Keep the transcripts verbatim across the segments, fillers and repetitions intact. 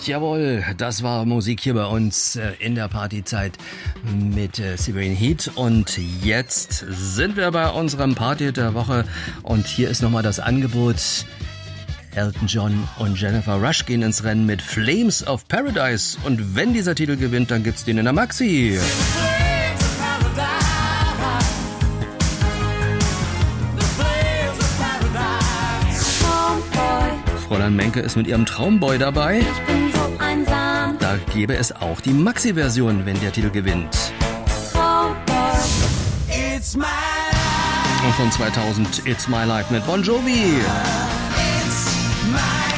Jawohl, das war Musik hier bei uns in der Partyzeit mit Severin Heat. Und jetzt sind wir bei unserem Party der Woche. Und hier ist nochmal das Angebot. Elton John und Jennifer Rush gehen ins Rennen mit Flames of Paradise. Und wenn dieser Titel gewinnt, dann gibt's den in der Maxi. Fräulein Menke ist mit ihrem Traumboy dabei. Ich bin so einsam. Da gäbe es auch die Maxi-Version, wenn der Titel gewinnt. Traumboy. It's my life. Und von zweitausend It's My Life mit Bon Jovi. It's my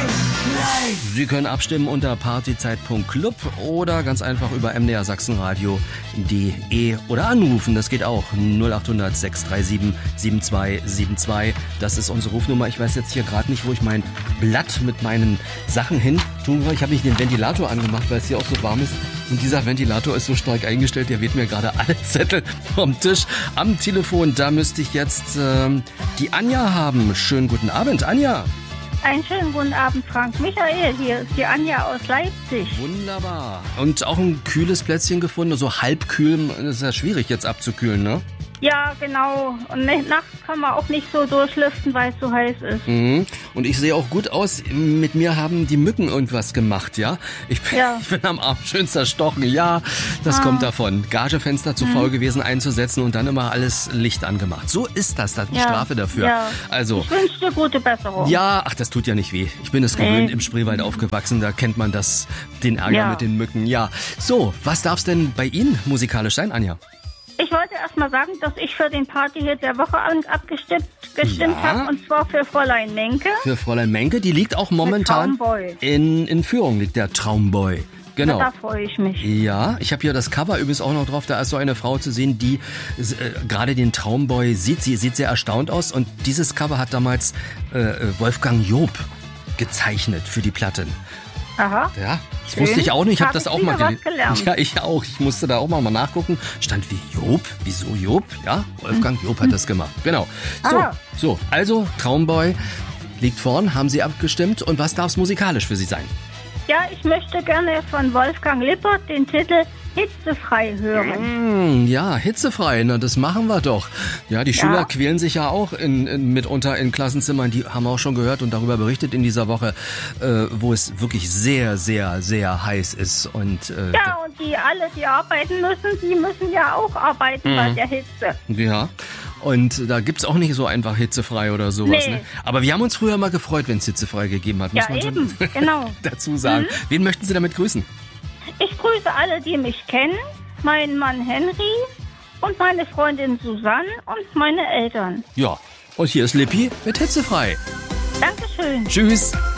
life. Sie können abstimmen unter partyzeit punkt club oder ganz einfach über m d r sachsenradio punkt d e oder anrufen. Das geht auch. null acht hundert sechs drei sieben sieben zwei sieben zwei. Das ist unsere Rufnummer. Ich weiß jetzt hier gerade nicht, wo ich mein Blatt mit meinen Sachen hin tun soll. Ich habe nicht den Ventilator angemacht, weil es hier auch so warm ist. Und dieser Ventilator ist so stark eingestellt, der weht mir gerade alle Zettel vom Tisch. Am Telefon, da müsste ich jetzt ähm, die Anja haben. Schönen guten Abend, Anja. Einen schönen guten Abend, Frank. Michael, hier ist die Anja aus Leipzig. Wunderbar. Und auch ein kühles Plätzchen gefunden, so halbkühl. Das ist ja schwierig jetzt abzukühlen, ne? Ja, genau. Und ne- nachts kann man auch nicht so durchlüften, weil es so heiß ist. Mhm. Und ich sehe auch gut aus. Mit mir haben die Mücken irgendwas gemacht, ja? Ich bin, Ja. ich bin am Arm schön zerstochen. Ja, das Ah. kommt davon. Gagefenster zu faul gewesen einzusetzen und dann immer alles Licht angemacht. So ist das. Das ist die Ja. Strafe dafür. Ja. Also. Ich wünsche dir gute Besserung. Ja, ach, das tut ja nicht weh. Ich bin es Nee. gewöhnt, im Spreewald aufgewachsen, da kennt man das, den Ärger Ja. mit den Mücken. Ja, so, was darf's denn bei Ihnen musikalisch sein, Anja? Ich wollte erst mal sagen, dass ich für den Partyhit der Woche an- abgestimmt gestimmt Ja. habe, und zwar für Fräulein Menke. Für Fräulein Menke, die liegt auch momentan Traumboy. in, in Führung, liegt der Traumboy. Genau. Da freue ich mich. Ja, ich habe hier das Cover übrigens auch noch drauf. Da ist so eine Frau zu sehen, die äh, gerade den Traumboy sieht. Sie sieht sehr erstaunt aus. Und dieses Cover hat damals äh, Wolfgang Job gezeichnet für die Platte. Aha. Ja, das Schön. wusste ich auch nicht. Ich habe Hab das ich auch mal wieder gelesen. was gelernt. Ja, ich auch. Ich musste da auch mal, mal nachgucken. Stand wie Job. Wieso Job? Ja, Wolfgang Job hat das gemacht. Genau. So, Ah. so, also Traumboy liegt vorn. Haben Sie abgestimmt? Und was darf es musikalisch für Sie sein? Ja, ich möchte gerne von Wolfgang Lippert den Titel Hitzefrei hören. Hm, ja, hitzefrei, na, das machen wir doch. Ja, die Schüler quälen sich ja auch in, in, mitunter in Klassenzimmern, die haben wir auch schon gehört und darüber berichtet in dieser Woche, äh, wo es wirklich sehr, sehr, sehr heiß ist. Und äh, Ja, und die alle, die arbeiten müssen, die müssen ja auch arbeiten Mhm. bei der Hitze. ja. Und da gibt's auch nicht so einfach hitzefrei oder sowas. Nee. Ne? Aber wir haben uns früher mal gefreut, wenn es hitzefrei gegeben hat, muss Ja, man schon eben, genau. dazu sagen. Wen möchten Sie damit grüßen? Ich grüße alle, die mich kennen, meinen Mann Henry und meine Freundin Susanne und meine Eltern. Ja, und hier ist Lippi mit hitzefrei. Dankeschön. Tschüss.